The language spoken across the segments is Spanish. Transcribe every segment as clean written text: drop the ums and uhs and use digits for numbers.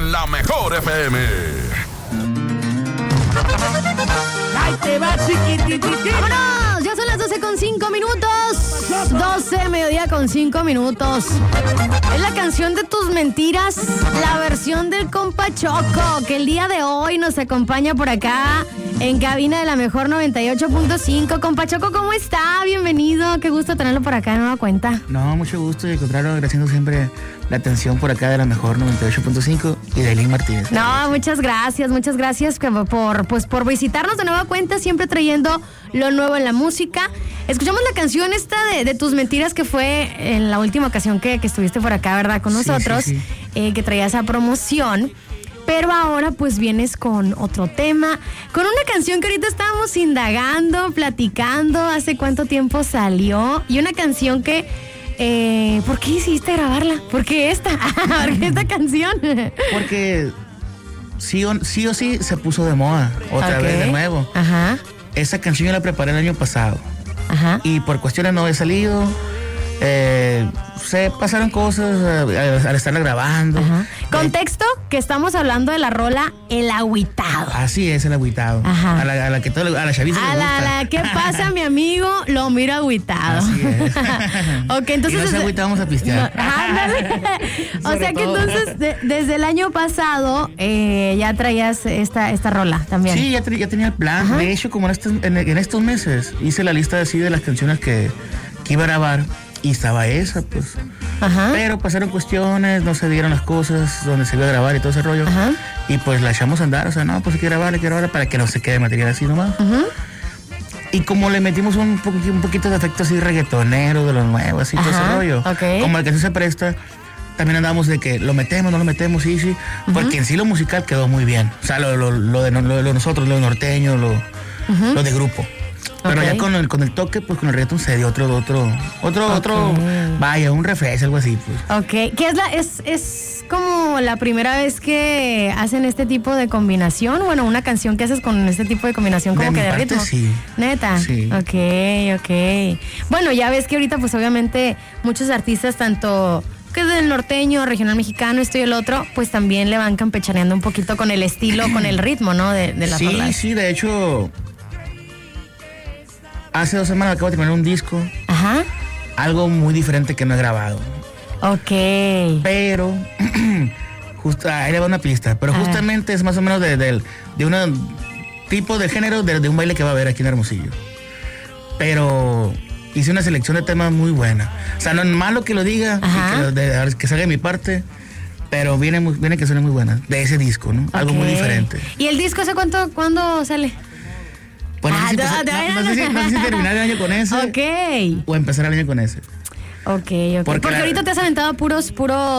en la Mejor FM. ¡Ay, te va, chiquitititi! ¡Vámonos! Ya son las 12:05. 12, mediodía con 5 minutos. Es la canción de tus mentiras, la versión del compa Choco, que el día de hoy nos acompaña por acá en cabina de la Mejor 98.5. Compa Choco, ¿cómo está? Bienvenido, qué gusto tenerlo por acá de nueva cuenta. No, mucho gusto, y al contrario, agradeciendo siempre la atención por acá de la Mejor 98.5 y de Eileen Martínez. No, muchas gracias por visitarnos de nueva cuenta, siempre trayendo lo nuevo en la música. Escuchamos la canción esta de tus mentiras, que fue en la última ocasión que estuviste por acá, ¿verdad? Con nosotros, sí. Que traía esa promoción. Pero ahora pues vienes con otro tema, con una canción que ahorita estábamos indagando, platicando, hace cuánto tiempo salió, y una canción que, ¿por qué decidiste grabarla? ¿Por qué esta? ¿Por qué esta canción? Porque sí o sí se puso de moda otra vez de nuevo. Ajá. Esa canción yo la preparé el año pasado. Ajá. Y por cuestiones no he salido. Se pasaron cosas al estarla grabando. Ajá. Contexto, que estamos hablando de la rola El Agüitado. Así es, el agüitado. Ajá. A la chaviza le gusta. ¿Qué pasa, mi amigo? Lo miro agüitado. Así es. Ok, entonces. Y no se agüita, vamos a pistear. Ándale. O sea que entonces, desde el año pasado, ya traías esta rola también. Sí, ya tenía el plan. Ajá. De hecho, como en estos meses, hice la lista así de las canciones que iba a grabar. Y estaba esa, pues. Ajá. Pero pasaron cuestiones, no se dieron las cosas donde se iba a grabar y todo ese rollo. Ajá. Y pues la echamos a andar, o sea, no, pues hay que grabarla para que no se quede material así nomás. Ajá. Y como le metimos un poquito de efecto así reggaetonero, de lo nuevo, así, todo ese rollo. Okay. Como la canción se presta, también andamos de que lo metemos, no lo metemos, sí. Uh-huh. Porque en sí lo musical quedó muy bien. O sea, lo de nosotros, lo norteño, lo de grupo. Pero ya con el toque, pues con el reggaetón se dio otro, vaya, un refresh, algo así, pues. Ok, ¿qué es como la primera vez que hacen este tipo de combinación? Bueno, una canción que haces con este tipo de combinación como que de ritmo. Sí. ¿Neta? Sí. Ok. Bueno, ya ves que ahorita, pues obviamente, muchos artistas, tanto que del norteño, regional mexicano, esto y el otro, pues también le van campechaneando un poquito con el estilo, con el ritmo, ¿no? De las rolas. Sí, de hecho, hace 2 semanas acabo de terminar un disco. Ajá. Algo muy diferente que no he grabado. Ok. Pero, ahí le va una pista. Pero justamente es más o menos de un tipo de género de un baile que va a haber aquí en Hermosillo. Pero hice una selección de temas muy buena. O sea, no es malo que lo diga, que salga de mi parte. Pero viene que suene muy buena. De ese disco, ¿no? Okay. Algo muy diferente. ¿Y el disco cuándo sale? Pues no sé si terminar el año con ese. Ok. O empezar el año con ese. Ok. Porque ahorita te has aventado puros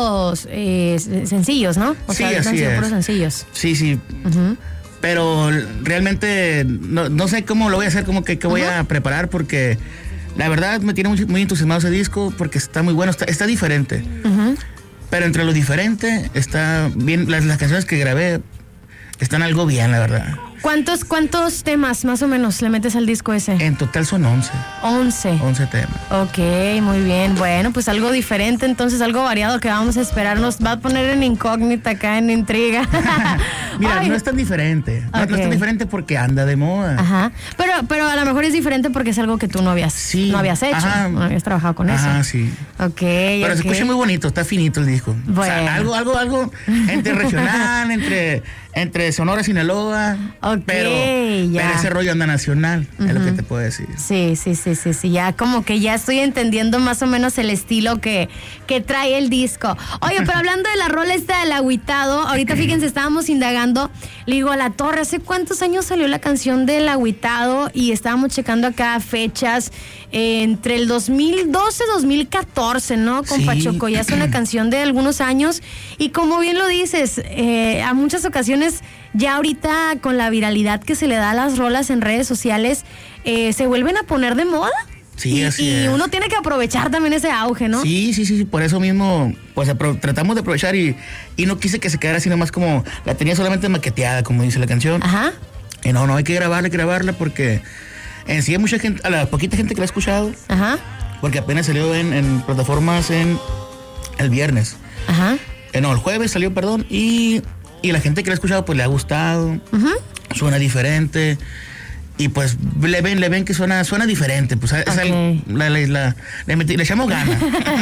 sencillos, ¿no? O sí, sea, así es. Puros sencillos. Sí. Uh-huh. Pero realmente no sé cómo lo voy a hacer, como que voy a preparar, porque la verdad me tiene muy entusiasmado ese disco, porque está muy bueno, está diferente. Uh-huh. Pero entre lo diferente está bien, las canciones que grabé están algo bien, la verdad. ¿Cuántos temas más o menos le metes al disco ese? En total son 11. 11 temas. Ok, muy bien. Bueno, pues algo diferente, entonces algo variado que vamos a esperar. Nos va a poner en incógnita acá, en intriga. Mira, no es tan diferente. No es tan diferente porque anda de moda. Ajá. Pero a lo mejor es diferente porque es algo que tú no habías hecho. Ajá. No habías trabajado con eso. Ajá, sí. Ok. Pero se escucha muy bonito, está finito el disco. Bueno. O sea, algo entre regional, entre Sonora, Sinaloa. Okay, pero ese rollo anda nacional, es lo que te puedo decir. Sí. Ya como que ya estoy entendiendo más o menos el estilo que trae el disco. Oye, pero hablando de la rola esta del agüitado, ahorita fíjense, estábamos indagando. Le digo a la torre, ¿hace cuántos años salió la canción del agüitado? Y estábamos checando acá fechas entre el 2012, 2014, ¿no? Con Pachoco, ya es una canción de algunos años. Y como bien lo dices, a muchas ocasiones, ya ahorita con la viralidad que se le da a las rolas en redes sociales, se vuelven a poner de moda. Sí, así es. Y uno tiene que aprovechar también ese auge, ¿no? Sí, por eso mismo, pues tratamos de aprovechar y no quise que se quedara así nomás como, la tenía solamente maqueteada, como dice la canción. Ajá. Y no, hay que grabarla porque en sí hay mucha gente, a la poquita gente que la ha escuchado. Ajá. Porque apenas salió en plataformas el viernes. Ajá. No, el jueves salió, perdón, y la gente que lo ha escuchado pues le ha gustado, suena diferente. Y pues le ven que suena diferente, pues Okay. le echamos ganas.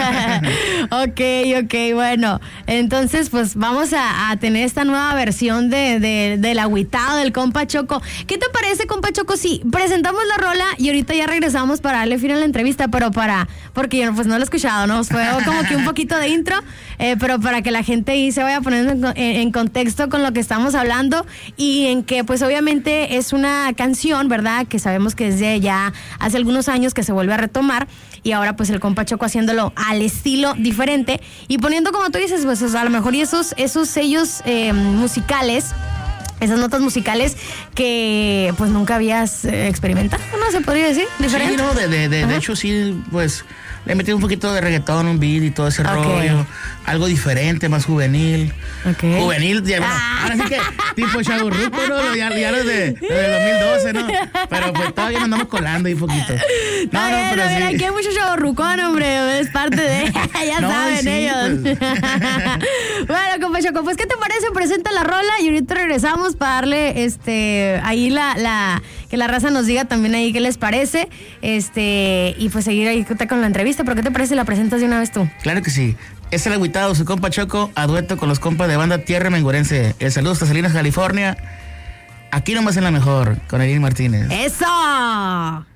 Ok, bueno, entonces pues vamos a tener esta nueva versión del agüitado del compa Choco. ¿Qué te parece, compa Choco? Sí, presentamos la rola y ahorita ya regresamos para darle fin a la entrevista, pero porque yo pues no lo he escuchado, ¿no? Fue como que un poquito de intro, pero para que la gente ahí se vaya poniendo en contexto con lo que estamos hablando y en que pues obviamente es una canción, ¿verdad? Que sabemos que desde ya hace algunos años que se vuelve a retomar y ahora pues el compa Choco haciéndolo al estilo diferente y poniendo, como tú dices, pues a lo mejor y esos sellos musicales, esas notas musicales que pues nunca habías experimentado, ¿no? Se podría decir, diferente. Sí, no, de hecho sí, pues le metí un poquito de reggaetón, un beat y todo ese rollo. Algo diferente, más juvenil. Juvenil, ya, bueno, ahora sí que tipo chaburruco, ¿no? Ya desde 2012, ¿no? Pero pues todavía nos andamos colando ahí un poquito. No, pero sí. Aquí hay mucho chaburrucón, hombre, es parte de... ya no, saben sí, ellos. Pues. Bueno, compa Choco, pues ¿qué te parece? Presenta la rola y ahorita regresamos para darle ahí que la raza nos diga también ahí qué les parece, y pues seguir ahí con la entrevista. ¿Pero qué te parece si la presentas de una vez tú? Claro que sí. Es el agüitado, su compa Choco, a dueto con los compas de banda Tierra Mengurense. El saludo hasta Salinas, California. Aquí nomás en la mejor, con Edil Martínez. ¡Eso!